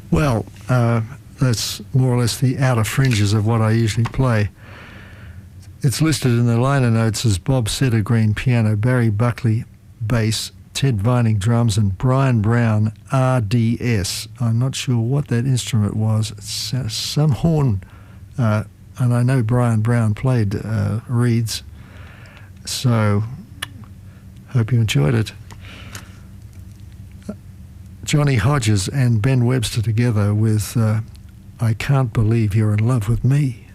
Well, that's more or less the outer fringes of what I usually play. It's listed in the liner notes as Bob Settergreen piano, Barry Buckley bass, Ted Vining drums, and Brian Brown RDS. I'm not sure what that instrument was. It's some horn, and I know Brian Brown played reeds, so hope you enjoyed it. Johnny Hodges and Ben Webster together with I Can't Believe You're in Love with Me.